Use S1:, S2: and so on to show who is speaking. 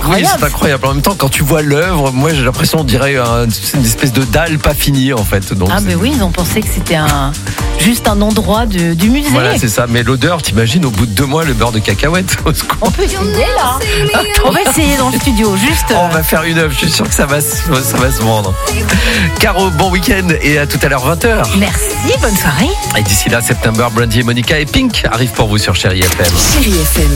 S1: incroyable.
S2: Oui, c'est incroyable. En même temps, quand tu vois l'œuvre, moi j'ai l'impression, on dirait c'est une espèce de dalle pas finie en fait. Donc,
S1: Ah, mais oui, ils ont pensé que c'était juste un endroit du musée.
S2: voilà, c'est ça. Mais l'odeur, t'imagines, au bout de 2 mois, le beurre de cacahuète au secours.
S1: On peut essayer là. On va essayer dans le studio, juste.
S2: On va faire une œuvre, je suis sûr que ça va se vendre. Caro, bon week-end et à tout à l'heure 20h.
S1: Merci, bonne soirée.
S2: Et d'ici là, September, Brandy et Monica et Pink arrivent pour vous sur Chérie FM.
S3: Chérie FM.